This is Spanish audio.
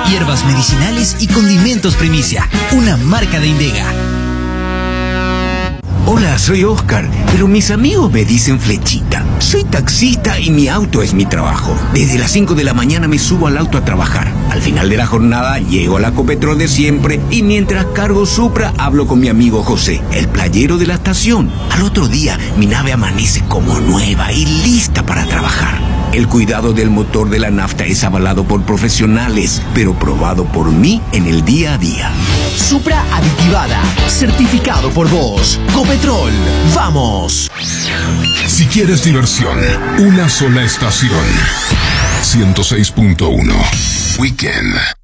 hierbas medicinales y condimentos Primicia, una marca de Indega. Hola, soy Oscar, pero mis amigos me dicen Flechita. Soy taxista y mi auto es mi trabajo. Desde las 5 de la mañana me subo al auto a trabajar. Al final de la jornada llego a la Copetrol de siempre y mientras cargo Supra hablo con mi amigo José, el playero de la estación. Al otro día mi nave amanece como nueva y lista para trabajar. El cuidado del motor de la nafta es avalado por profesionales, pero probado por mí en el día a día. Supra aditivada, certificado por vos. Copetrol, ¡vamos! Si quieres diversión, una sola estación. 106.1 Weekend.